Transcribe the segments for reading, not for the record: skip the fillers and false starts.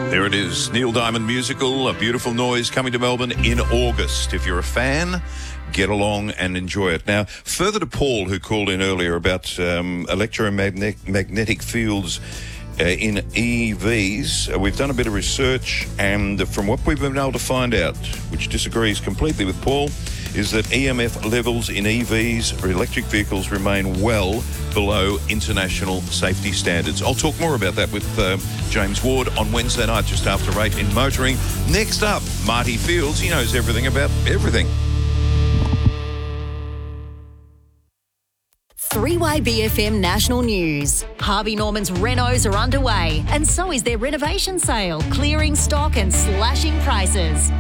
There it is, Neil Diamond musical, A Beautiful Noise, coming to Melbourne in August. If you're a fan, get along and enjoy it. Now, further to Paul, who called in earlier about electromagnetic fields in EVs, we've done a bit of research, and from what we've been able to find out, which disagrees completely with Paul, is that EMF levels in EVs or electric vehicles remain well below international safety standards. I'll talk more about that with James Ward on Wednesday night, just after 8 in Motoring. Next up, Marty Fields. He knows everything about everything. 3YBFM National News. Harvey Norman's renos are underway, and so is their renovation sale, clearing stock and slashing prices.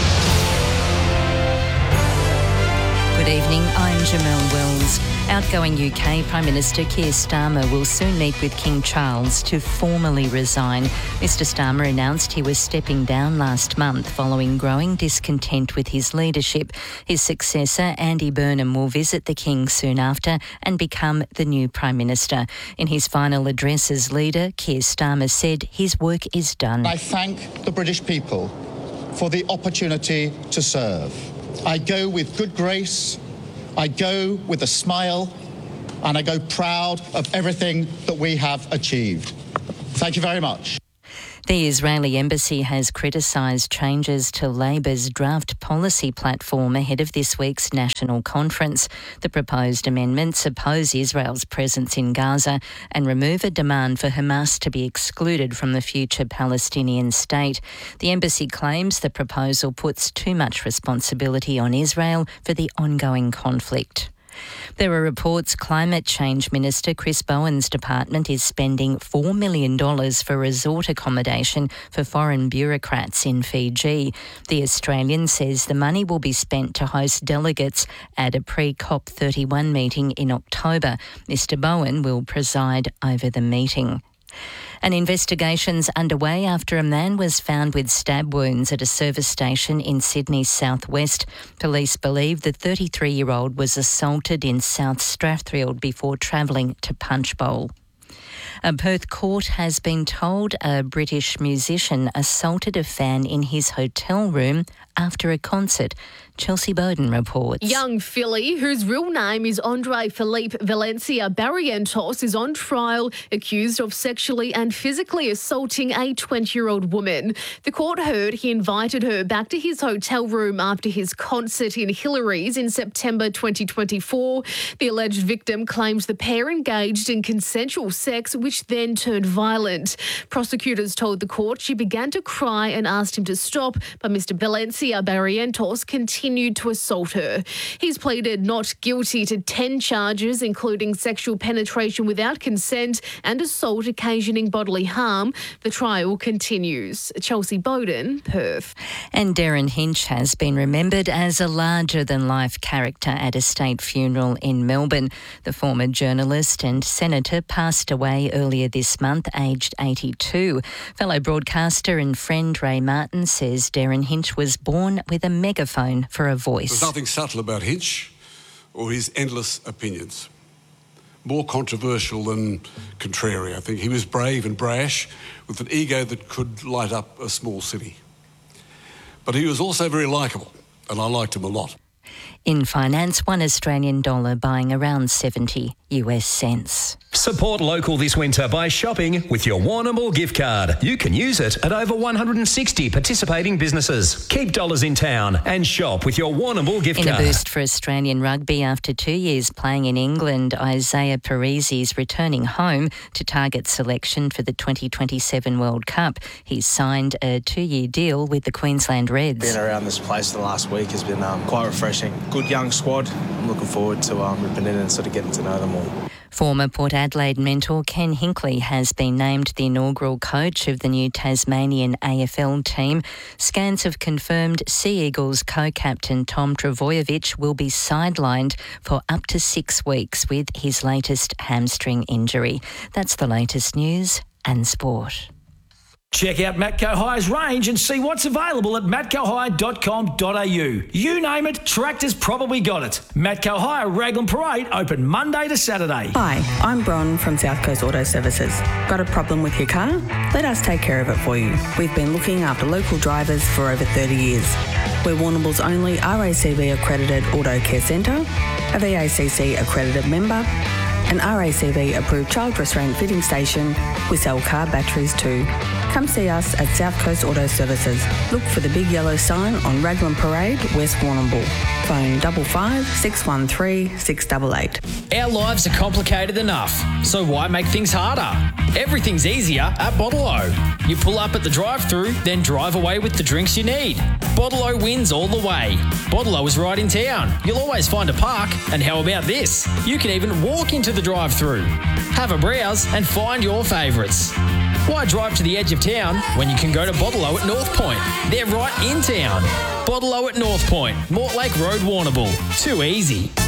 Good evening, I'm Jamelle Wells. Outgoing UK Prime Minister Keir Starmer will soon meet with King Charles to formally resign. Mr Starmer announced he was stepping down last month following growing discontent with his leadership. His successor, Andy Burnham, will visit the King soon after and become the new Prime Minister. In his final address as leader, Keir Starmer said his work is done. I thank the British people for the opportunity to serve. I go with good grace, I go with a smile, and I go proud of everything that we have achieved. Thank you very much. The Israeli embassy has criticised changes to Labor's draft policy platform ahead of this week's national conference. The proposed amendments oppose Israel's presence in Gaza and remove a demand for Hamas to be excluded from the future Palestinian state. The embassy claims the proposal puts too much responsibility on Israel for the ongoing conflict. There are reports Climate Change Minister Chris Bowen's department is spending $4 million for resort accommodation for foreign bureaucrats in Fiji. The Australian says the money will be spent to host delegates at a pre-COP31 meeting in October. Mr Bowen will preside over the meeting. An investigation's underway after a man was found with stab wounds at a service station in Sydney's southwest. Police believe the 33-year-old was assaulted in South Strathfield before travelling to Punchbowl. A Perth court has been told a British musician assaulted a fan in his hotel room after a concert. Chelsea Bowden reports. Young Philly, whose real name is Andre Philippe Valencia Barrientos, is on trial accused of sexually and physically assaulting a 20-year-old woman. The court heard he invited her back to his hotel room after his concert in Hillary's in September 2024. The alleged victim claims the pair engaged in consensual sex, which then turned violent. Prosecutors told the court she began to cry and asked him to stop, but Mr Valencia Barrientos continued to assault her. He's pleaded not guilty to 10 charges, including sexual penetration without consent and assault occasioning bodily harm. The trial continues. Chelsea Bowden, Perth. And Darren Hinch has been remembered as a larger-than-life character at a state funeral in Melbourne. The former journalist and senator passed away earlier this month, aged 82. Fellow broadcaster and friend Ray Martin says Darren Hinch was born with a megaphone for a voice. There's nothing subtle about Hinch or his endless opinions. More controversial than contrary, I think. He was brave and brash with an ego that could light up a small city. But he was also very likeable, and I liked him a lot. In finance, $1 Australian buying around 70 US cents. Support local this winter by shopping with your Warrnambool gift card. You can use it at over 160 participating businesses. Keep dollars in town and shop with your Warrnambool gift card. In a boost for Australian rugby after 2 years playing in England, Isaiah Parisi is returning home to target selection for the 2027 World Cup. He's signed a 2-year deal with the Queensland Reds. Being around this place the last week has been quite refreshing. Good young squad. I'm looking forward to ripping in and sort of getting to know them all. Former Port Adelaide mentor Ken Hinkley has been named the inaugural coach of the new Tasmanian AFL team. Scans have confirmed Sea Eagles co-captain Tom Travojevic will be sidelined for up to 6 weeks with his latest hamstring injury. That's the latest news and sport. Check out Matco High's range and see what's available at matcohigh.com.au. You name it, Tractor's probably got it. Matco High Raglan Parade open Monday to Saturday. Hi, I'm Bron from South Coast Auto Services. Got a problem with your car? Let us take care of it for you. We've been looking after local drivers for over 30 years. We're Warrnambool's only RACV accredited auto care centre, a VACC accredited member, an RACV approved child restraint fitting station. We sell car batteries too. Come see us at South Coast Auto Services. Look for the big yellow sign on Raglan Parade, West Warrnambool. Phone 55 613 688. Our lives are complicated enough, so why make things harder? Everything's easier at Bottle-O. You pull up at the drive-thru, then drive away with the drinks you need. Bottle-O wins all the way. Bottle-O is right in town. You'll always find a park, and how about this? You can even walk into the drive-thru. Have a browse and find your favourites. Why drive to the edge of town when you can go to Bottle-O at North Point? They're right in town. Bottle-O at North Point, Mortlake Road, Warrnambool. Too easy.